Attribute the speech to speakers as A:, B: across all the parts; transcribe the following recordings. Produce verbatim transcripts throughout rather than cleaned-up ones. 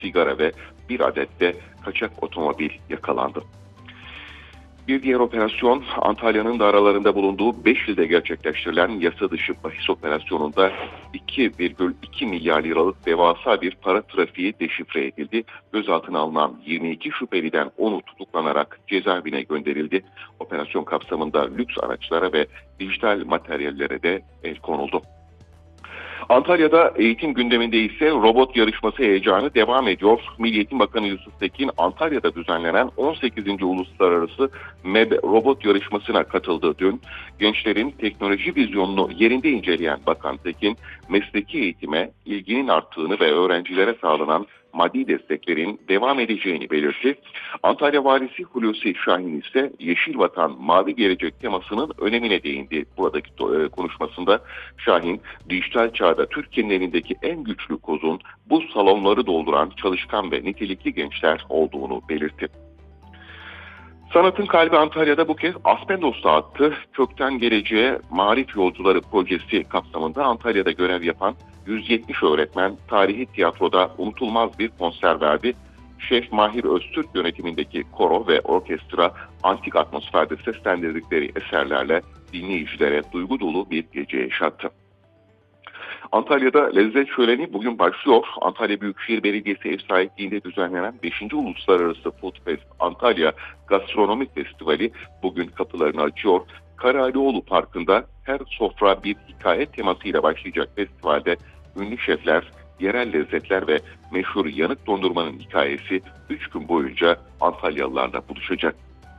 A: sigara ve bir adet de kaçak otomobil yakalandı. Bir diğer operasyon, Antalya'nın da aralarında bulunduğu beş ilde gerçekleştirilen yasa dışı bahis operasyonunda iki virgül iki milyar liralık devasa bir para trafiği deşifre edildi. Gözaltına alınan yirmi iki şüpheliden onu tutuklanarak cezaevine gönderildi. Operasyon kapsamında lüks araçlara ve dijital materyallere de el konuldu. Antalya'da eğitim gündeminde ise robot yarışması heyecanı devam ediyor. Milli Eğitim Bakanı Yusuf Tekin, Antalya'da düzenlenen on sekizinci Uluslararası M E B robot yarışmasına katıldı dün. Gençlerin teknoloji vizyonunu yerinde inceleyen Bakan Tekin, mesleki eğitime ilginin arttığını ve öğrencilere sağlanan maddi desteklerin devam edeceğini belirtti. Antalya Valisi Hulusi Şahin ise Yeşil Vatan Mavi Gelecek temasının önemine değindi. Buradaki konuşmasında Şahin, dijital çağda Türkiye'nin elindeki en güçlü kozun bu salonları dolduran çalışkan ve nitelikli gençler olduğunu belirtti. Sanatın kalbi Antalya'da bu kez Aspendos dağıttı. Kökten Geleceğe Marif Yolcuları projesi kapsamında Antalya'da görev yapan yüz yetmiş öğretmen tarihi tiyatroda unutulmaz bir konser verdi. Şef Mahir Öztürk yönetimindeki koro ve orkestra antik atmosferde seslendirdikleri eserlerle dinleyicilere duygu dolu bir gece yaşattı. Antalya'da lezzet şöleni bugün başlıyor. Antalya Büyükşehir Belediyesi ev sahipliğinde düzenlenen beşinci Uluslararası Food Fest Antalya Gastronomi Festivali bugün kapılarını açıyor. Karalioğlu Parkı'nda her sofra bir hikaye temasıyla başlayacak festivalde ünlü şefler, yerel lezzetler ve meşhur yanık dondurmanın hikayesi üç gün boyunca Antalyalılarla buluşacak.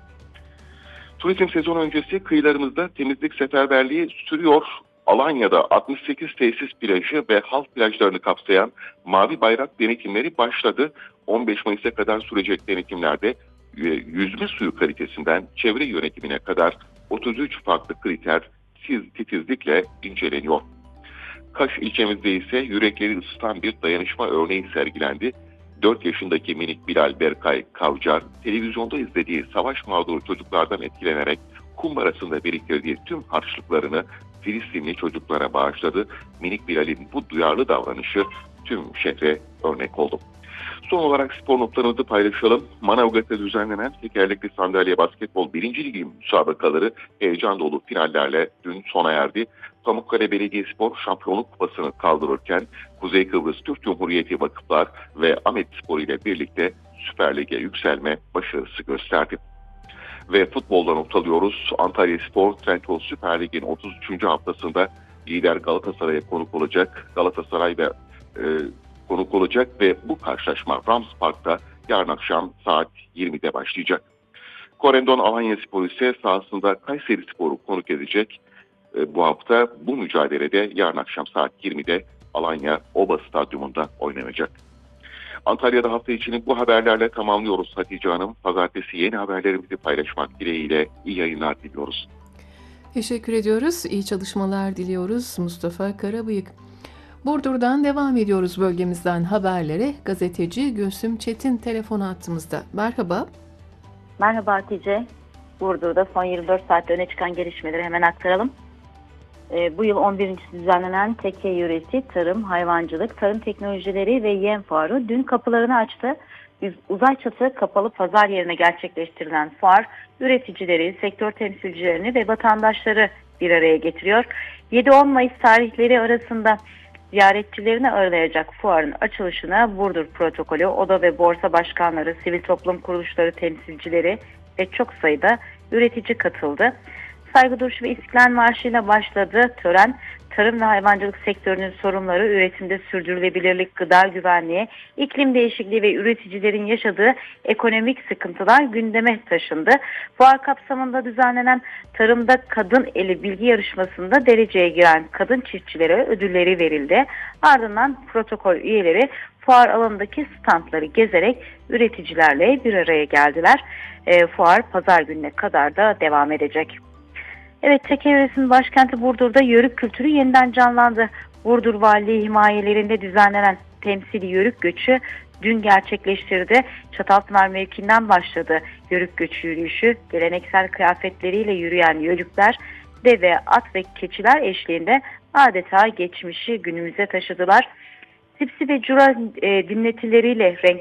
A: Turizm sezonu öncesi kıyılarımızda temizlik seferberliği sürüyor. Alanya'da altmış sekiz tesis plajı ve halk plajlarını kapsayan Mavi Bayrak denetimleri başladı. on beş Mayıs'a kadar sürecek denetimlerde yüzme suyu kalitesinden çevre yönetimine kadar otuz üç farklı kriter titizlikle inceleniyor. Kaş ilçemizde ise yürekleri ısıtan bir dayanışma örneği sergilendi. dört yaşındaki minik Bilal Berkay Kavcar, televizyonda izlediği savaş mağduru çocuklardan etkilenerek kumbarasında biriktirdiği tüm harçlıklarını Filistinli çocuklara bağışladı. Minik Bilal'in bu duyarlı davranışı tüm şehre örnek oldu. Son olarak spor notlarımızı paylaşalım. Manavgat'ta düzenlenen tekerlekli sandalye basketbol birinci Ligi müsabakaları heyecan dolu finallerle dün sona erdi. Pamukkale Belediyespor Şampiyonluk Kupası'nı kaldırırken Kuzey Kıbrıs Türk Cumhuriyeti Vakıflar ve Ahmet Spor ile birlikte Süper Lig'e yükselme başarısı gösterdi. Ve futboldan not alıyoruz. Antalya Spor Trendyol Süper Lig'in otuz üçüncü haftasında lider Galatasaray'a konuk olacak. Galatasaray ve e, konuk olacak ve bu karşılaşma Rams Park'ta yarın akşam saat yirmide başlayacak. Korendon Alanya Spor ise sahasında Kayseri Spor'u konuk edecek. E, bu hafta bu mücadelede yarın akşam saat yirmide Alanya Oba Stadyumunda oynanacak. Antalya'da hafta içini bu haberlerle tamamlıyoruz Hatice Hanım. Pazartesi yeni haberlerimizi paylaşmak dileğiyle iyi yayınlar diliyoruz.
B: Teşekkür ediyoruz. İyi çalışmalar diliyoruz Mustafa Karabıyık. Burdur'dan devam ediyoruz bölgemizden haberlere. Gazeteci Gülsüm Çetin telefon hattımızda. Merhaba.
C: Merhaba Hatice. Burdur'da son yirmi dört saatte öne çıkan gelişmeleri hemen aktaralım. Ee, bu yıl on birincisi düzenlenen Tekke Yöresi Tarım, Hayvancılık, Tarım Teknolojileri ve Yem Fuarı dün kapılarını açtı. Uzay çatı kapalı pazar yerine gerçekleştirilen fuar, üreticileri, sektör temsilcilerini ve vatandaşları bir araya getiriyor. yedi on Mayıs tarihleri arasında ziyaretçilerini ağırlayacak fuarın açılışına Burdur Protokolü, Oda ve Borsa Başkanları, sivil toplum kuruluşları temsilcileri ve çok sayıda üretici katıldı. Saygı duruşu ve İstiklal Marşı ile başladı tören. Tarım ve hayvancılık sektörünün sorunları, üretimde sürdürülebilirlik, gıda güvenliği, iklim değişikliği ve üreticilerin yaşadığı ekonomik sıkıntılar gündeme taşındı. Fuar kapsamında düzenlenen Tarımda Kadın Eli Bilgi Yarışması'nda dereceye giren kadın çiftçilere ödülleri verildi. Ardından protokol üyeleri fuar alanındaki standları gezerek üreticilerle bir araya geldiler. E, fuar pazar gününe kadar da devam edecek. Evet, Tekke Yöresi'nin başkenti Burdur'da yörük kültürü yeniden canlandı. Burdur Valiliği himayelerinde düzenlenen temsili yörük göçü dün gerçekleştirdi. Çatalpınar mevkiinden başladı yörük göçü yürüyüşü. Geleneksel kıyafetleriyle yürüyen yörükler, deve, at ve keçiler eşliğinde adeta geçmişi günümüze taşıdılar. Sipsi ve Cura e, dinletileriyle renk